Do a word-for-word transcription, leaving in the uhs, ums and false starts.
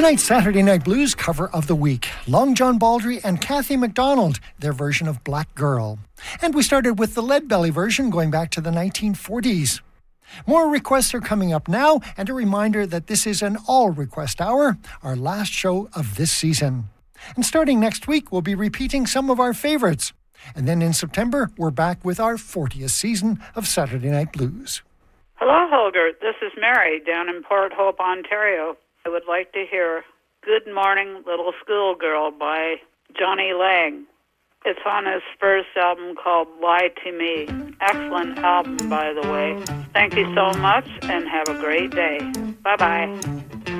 Tonight's Saturday Night Blues cover of the week, Long John Baldry and Kathy McDonald, their version of Black Girl. And we started with the Leadbelly version going back to the nineteen forties. More requests are coming up now, and a reminder that this is an all-request hour, our last show of this season. And starting next week, we'll be repeating some of our favorites. And then in September, we're back with our fortieth season of Saturday Night Blues. Hello, Holger. This is Mary down in Port Hope, Ontario. I would like to hear Good Morning Little Schoolgirl by Johnny Lang. It's on his first album called Lie to Me. Excellent album, by the way. Thank you so much, and have a great day. Bye-bye.